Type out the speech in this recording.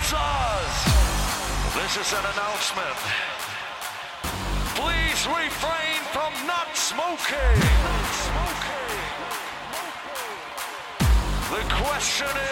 sponsors. This is an announcement. Please refrain from not smoking. The question